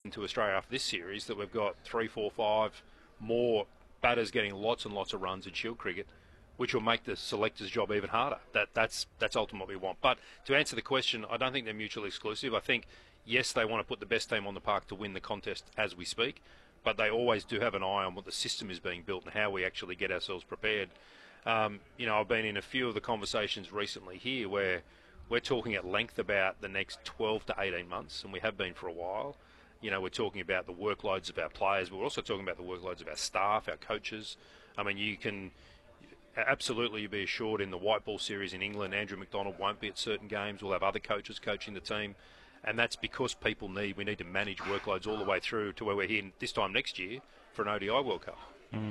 into Australia after this series that we've got 3, 4, 5 more batters getting lots and lots of runs in Shield cricket, which will make the selector's job even harder. That's ultimately what we want. But to answer the question, I don't think they're mutually exclusive. I think, yes, they want to put the best team on the park to win the contest as we speak, but they always do have an eye on what the system is being built and how we actually get ourselves prepared. I've been in a few of the conversations recently here where we're talking at length about the next 12 to 18 months, and we have been for a while. We're talking about the workloads of our players, but we're also talking about the workloads of our staff, our coaches. I mean, you can absolutely be assured in the white ball series in England, Andrew McDonald won't be at certain games. We'll have other coaches coaching the team. And that's because we need to manage workloads all the way through to where we're here this time next year for an ODI World Cup.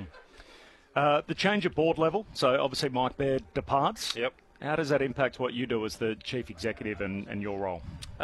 The change at board level, so obviously Mike Baird departs. Yep. How does that impact what you do as the chief executive and your role?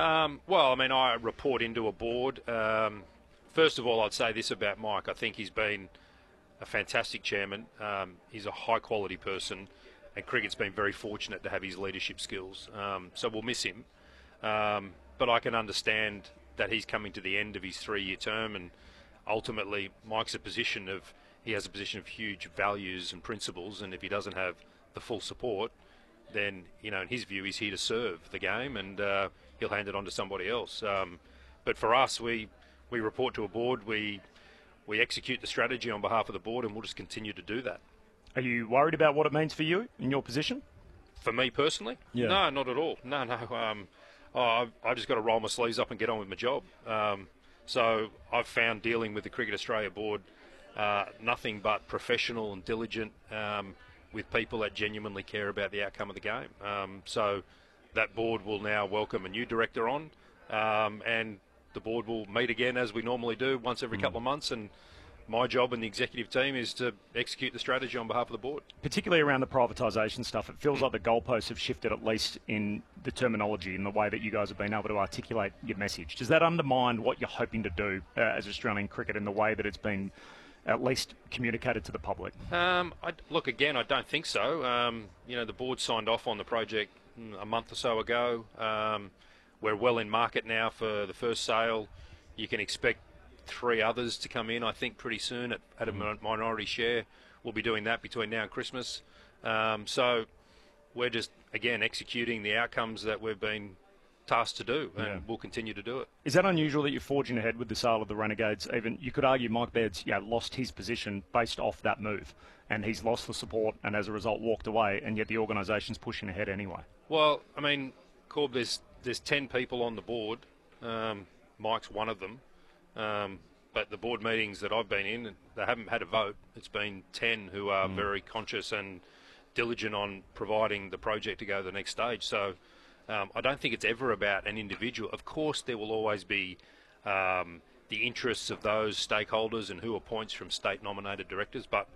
I report into a board. First of all, I'd say this about Mike. I think he's been a fantastic chairman. He's a high-quality person, and cricket's been very fortunate to have his leadership skills. So we'll miss him. But I can understand that he's coming to the end of his 3-year term, and ultimately Mike's he has a position of huge values and principles, and if he doesn't have the full support, then, in his view, he's here to serve the game, and he'll hand it on to somebody else. But for us, we report to a board, we execute the strategy on behalf of the board, and we'll just continue to do that. Are you worried about what it means for you in your position? For me personally? Yeah. No, not at all. No. I've just got to roll my sleeves up and get on with my job. So I've found dealing with the Cricket Australia board nothing but professional and diligent with people that genuinely care about the outcome of the game. So that board will now welcome a new director on, and the board will meet again as we normally do once every couple of months, and my job and the executive team is to execute the strategy on behalf of the board. Particularly around the privatisation stuff, it feels like the goalposts have shifted, at least in the terminology and the way that you guys have been able to articulate your message. Does that undermine what you're hoping to do as Australian cricket in the way that it's been at least communicated to the public? I don't think so. The board signed off on the project a month or so ago. We're well in market now for the first sale. You can expect 3 others to come in, I think, pretty soon at a minority share. We'll be doing that between now and Christmas. So we're just, again, executing the outcomes that we've been tasked to do, and we'll continue to do it. Is that unusual that you're forging ahead with the sale of the Renegades? Even you could argue Mike Baird's lost his position based off that move, and he's lost the support and as a result walked away, and yet the organisation's pushing ahead anyway. Well, I mean, Corb, there's 10 people on the board. Mike's one of them. But the board meetings that I've been in, they haven't had a vote. It's been 10 who are very conscious and diligent on providing the project to go to the next stage. So I don't think it's ever about an individual. Of course, there will always be the interests of those stakeholders and who appoints from state-nominated directors. But,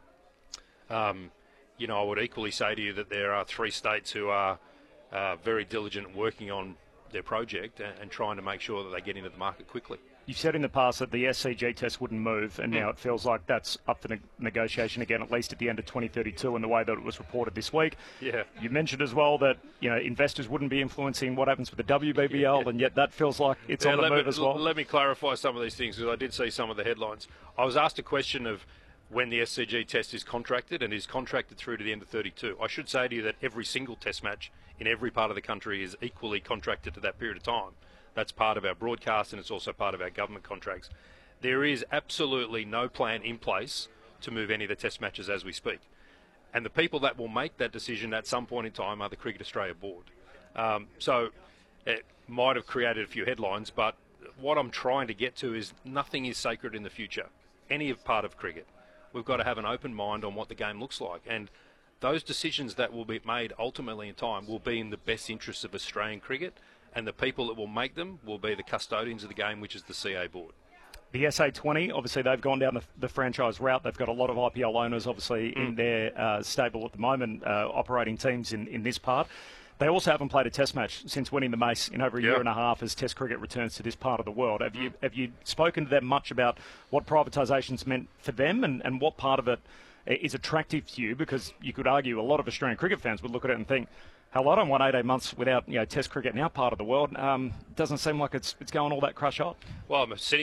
I would equally say to you that there are 3 states who are very diligent working on their project and trying to make sure that they get into the market quickly. You've said in the past that the SCG test wouldn't move, and now it feels like that's up for negotiation again, at least at the end of 2032 in the way that it was reported this week. Yeah. You mentioned as well that investors wouldn't be influencing what happens with the WBBL, and yet that feels like it's on the move as well. Let me clarify some of these things, because I did see some of the headlines. I was asked a question of when the SCG test is contracted, and is contracted through to the end of 32. I should say to you that every single test match in every part of the country is equally contracted to that period of time. That's part of our broadcast, and it's also part of our government contracts. There is absolutely no plan in place to move any of the test matches as we speak. And the people that will make that decision at some point in time are the Cricket Australia board. So it might have created a few headlines, but what I'm trying to get to is nothing is sacred in the future, any part of cricket. We've got to have an open mind on what the game looks like. And those decisions that will be made ultimately in time will be in the best interests of Australian cricket, and the people that will make them will be the custodians of the game, which is the CA board. The SA20, obviously they've gone down the franchise route. They've got a lot of IPL owners, obviously, in their stable at the moment, operating teams in this part. They also haven't played a test match since winning the Mace in over a year and a half as test cricket returns to this part of the world. Have you spoken to them much about what privatisation's meant for them and what part of it is attractive to you? Because you could argue a lot of Australian cricket fans would look at it and think, hell, I don't want 18 months without test cricket in our part of the world. Doesn't seem like it's going all that crush hot. Well, I'm sitting